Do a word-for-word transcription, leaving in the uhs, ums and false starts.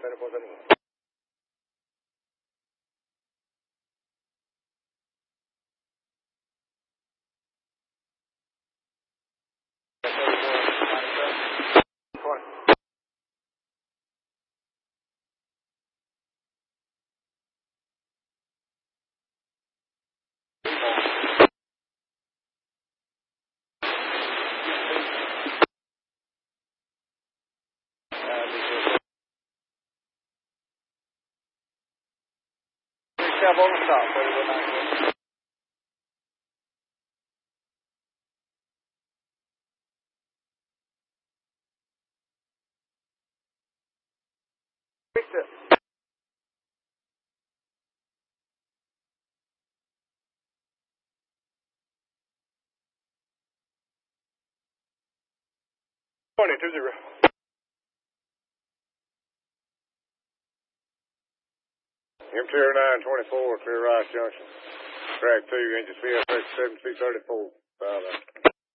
seventy-four seventy-one. Cab on the stop, thirty-one ninety-one. Fix it. twenty, two zero. Interior nine twenty-four, Clear Rice Junction. Track two, engine C F X seven two thirty-four. Five out.